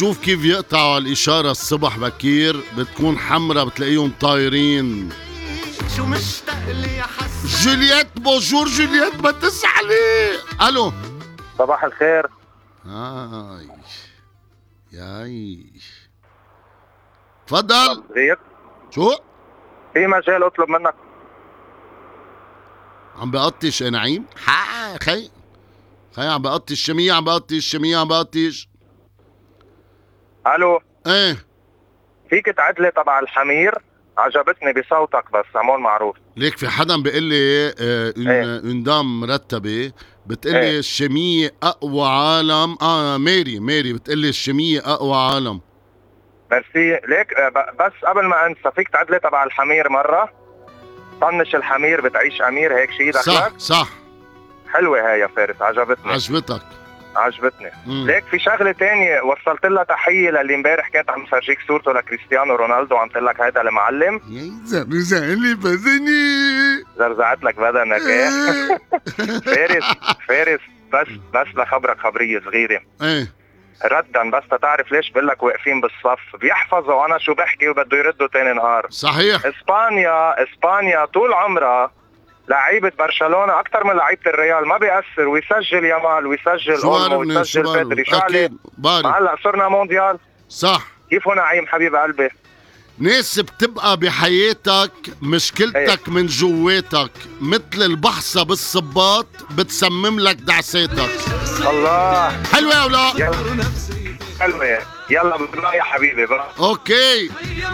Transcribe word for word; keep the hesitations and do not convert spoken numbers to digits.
شوف كيف يقطعوا الإشارة الصبح بكير، بتكون حمرا بتلاقيهم طايرين. شو مشتاق لي يا حسن. جولييت بونجور جولييت، ما تزعلي. الو صباح الخير. هاي ياي تفضل. زيك شو في مجال اطلب منك. عم بقطش يا نعيم. ها خي خي عم بقطش الشمية، عم بقطش الشمية، عم بقطش. الو، ايه فيك تعدلي تبع الحمير؟ عجبتني بصوتك بس عمول معروف. ليك في حدا بيقول لي آه إيه. اون دام مرتبه بتقول لي إيه. الشمية اقوى عالم. اه ميري ميري بتقول لي الشمية اقوى عالم. ميرسي ليك. آه، ب- بس قبل ما انسى، فيك تعدلي تبع الحمير مره؟ طنش الحمير بتعيش امير، هيك شيء صح دخلك؟ صح حلوه هاي يا فارس، عجبتني. عجبتك. عجبتني. مم. ليك في شغله تانية وصلت لها تحيه للي امبارح كانت عم تفرجيك صورته لكريستيانو رونالدو، عم تقول لك هيدا المعلم. يا زرزاني بدني. زرزعت لك بدنك ايه؟ فارس فارس بس بس لخبرك خبريه صغيره ايه ردا، بس تتعرف ليش بقول لك واقفين بالصف بيحفظوا انا شو بحكي وبده يردوا تاني نهار. صحيح. اسبانيا اسبانيا طول عمرها لعيبة برشلونة أكثر من لعيبة الريال، ما بيأثر ويسجل يامال ويسجل شو اولمو بعرفني شو ويسجل بدري. شو بعرف عليه؟ اكيد بعرف. هلا صرنا مونديال. صح. كيف هو نعيم حبيب قلبي؟ ناس بتبقى بحياتك مشكلتك من جواتك، مثل البحصة بالصباط بتسمم لك دعساتك. الله حلوة ولا؟ يلا حلوة. يلا بالله يا حبيبي بقى. اوكي.